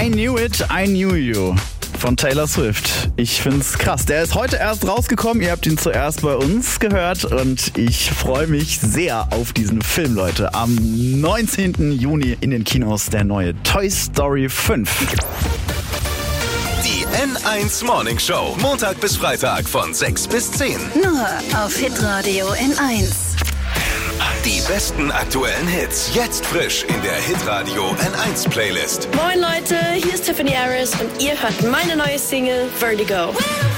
I Knew It, I Knew You von Taylor Swift. Ich find's krass. Der ist heute erst rausgekommen. Ihr habt ihn zuerst bei uns gehört und ich freue mich sehr auf diesen Film, Leute. Am 19. Juni in den Kinos der neue Toy Story 5. Die N1 Morning Show. Montag bis Freitag von 6 bis 10. Nur auf Hitradio N1. Die besten aktuellen Hits. Jetzt frisch in der Hitradio N1 Playlist. Moin Leute, hier ist Tiffany Harris und ihr hört meine neue Single Vertigo.